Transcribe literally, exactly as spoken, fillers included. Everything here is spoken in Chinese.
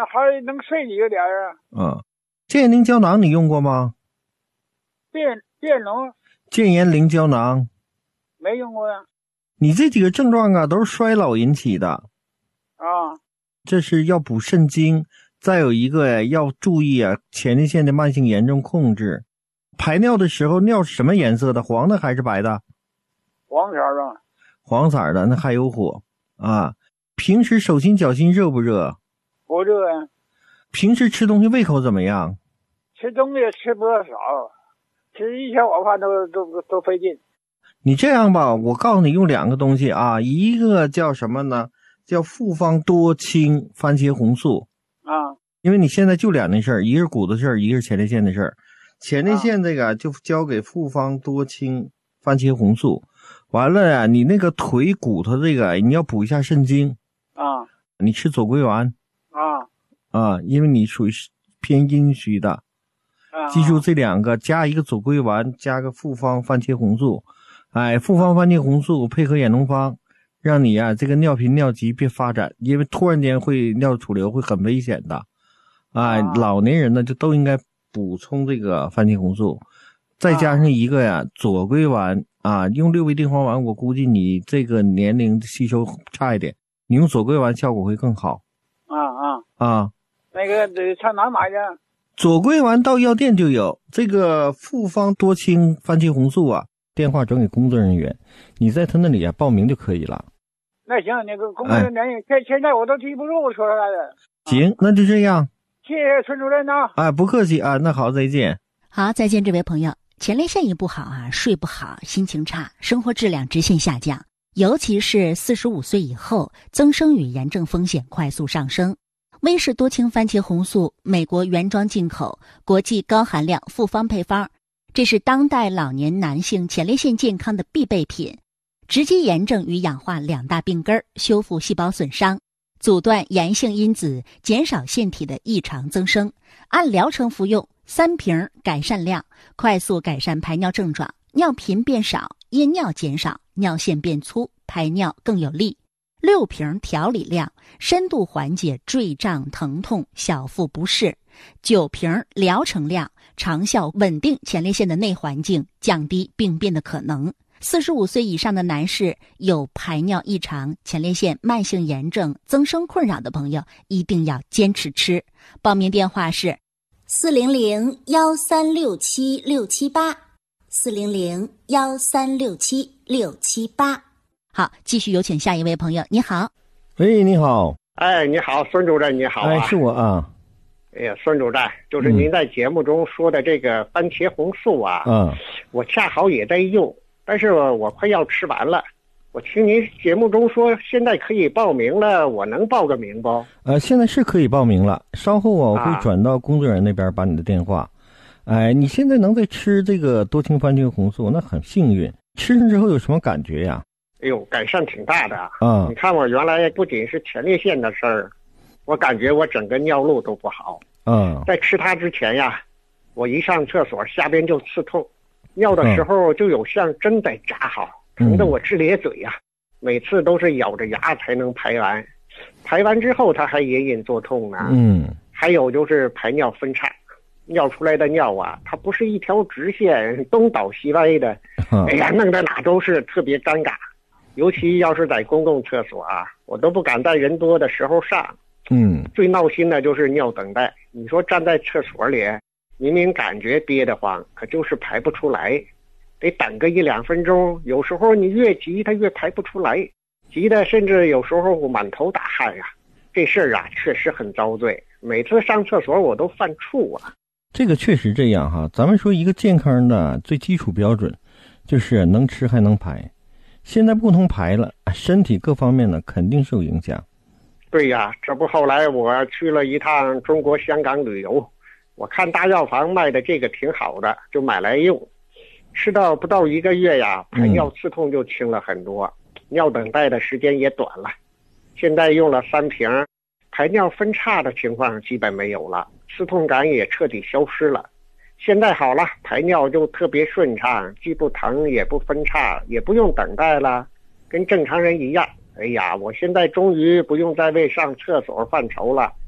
还能睡几个点啊。 嗯，健宁胶囊你用过吗？ 变变龙健颜灵胶囊没用过呀。 你这几个症状啊都是衰老引起的啊， 这是要补肾精，再有一个呀要注意啊前列腺的慢性炎症控制。排尿的时候尿是什么颜色的？黄的还是白的？ 黄色的。 黄色的，那还有火啊。平时手心脚心热不热？ 不热呀。 平时吃东西胃口怎么样？ 吃东西吃不少，吃一天我看都都都费劲。 你这样吧，我告诉你用两个东西啊，一个叫什么呢？叫复方多清番茄红素啊。 因为你现在就两件事儿，一个是骨的事儿，一个是前列腺的事儿。前列腺这个就交给复方多清番茄红素，完了呀，你那个腿骨头这个你要补一下肾精啊。 你吃左归丸啊啊，因为你属于偏阴虚的。记住这两个，加一个左归丸，加个复方番茄红素。哎，复方番茄红素配合眼龙方，让你啊这个尿频尿急别发展，因为突然间会尿储流会很危险的。哎， 啊老年人呢就都应该补充这个番茄红素，再加上一个呀左归丸啊，用六味地黄丸，我估计你这个年龄吸收差一点，你用左归丸效果会更好。 啊啊啊， 那个得上哪买去？ 左归丸到药店就有，这个复方多清番茄红素啊，电话转给工作人员，你在他那里啊报名就可以了。 那行，那个工作人员，现、哎、现在我都记不住说出来的。 行，那就这样。 谢谢孙主任呐。 哎，不客气啊，那好，再见。 好，再见，这位朋友。前列腺一不好啊，睡不好，心情差，生活质量直线下降，尤其是四十五岁以后，增生与炎症风险快速上升。威氏多清番茄红素，美国原装进口，国际高含量复方配方，这是当代老年男性前列腺健康的必备品，直击炎症与氧化两大病根，修复细胞损伤，阻断炎性因子，减少腺体的异常增生。按疗程服用，三瓶改善量，快速改善排尿症状，尿频变少，夜尿减少，尿线变粗，排尿更有力。六瓶调理量，深度缓解坠胀疼痛、小腹不适。九瓶疗程量，长效稳定前列腺的内环境，降低病变的可能。四十五岁以上的男士有排尿异常、前列腺慢性炎症、增生困扰的朋友，一定要坚持吃。报名电话是四零零幺三六七六七八，四零零幺三六七六七八。好，继续有请下一位朋友。你好。 喂，你好。 哎，你好，孙主任，你好啊。 哎，是我啊。 哎呀，孙主任，就是您在节目中说的这个番茄红素啊， 嗯， 我恰好也在用，但是我快要吃完了。我听您节目中说现在可以报名了，我能报个名不？ 呃，现在是可以报名了，稍后我会转到工作人员那边把你的电话。哎，你现在能在吃这个多清番茄红素，那很幸运。吃上之后有什么感觉呀？ 哎呦，改善挺大的啊！ 嗯， 你看我原来不仅是前列腺的事儿，我感觉我整个尿路都不好。 嗯， 在吃它之前呀，我一上厕所下边就刺痛，尿的时候就有像针在扎好，疼得我直咧嘴呀、啊。每次都是咬着牙才能排完，排完之后它还隐隐作痛呢。 嗯， 还有就是排尿分叉，尿出来的尿啊，它不是一条直线东倒西歪的，哎呀，弄得哪都是特别尴尬。尤其要是在公共厕所啊，我都不敢在人多的时候上。 嗯， 最闹心的就是尿等待。你说站在厕所里，明明感觉憋得慌，可就是排不出来，得等个一两分钟。有时候你越急，它越排不出来，急的甚至有时候满头大汗呀、啊。这事儿啊，确实很遭罪。每次上厕所我都犯怵啊。 这个确实这样哈。咱们说一个健康的最基础标准，就是能吃还能排。现在不能排了，身体各方面呢肯定受影响。 对呀，这不后来我去了一趟中国香港旅游，我看大药房卖的这个挺好的，就买来用。吃到不到一个月呀，排尿刺痛就轻了很多、嗯、尿等待的时间也短了。现在用了三瓶，排尿分叉的情况基本没有了，刺痛感也彻底消失了。现在好了，排尿就特别顺畅，既不疼也不分叉，也不用等待了，跟正常人一样。哎呀，我现在终于不用再为上厕所犯愁了，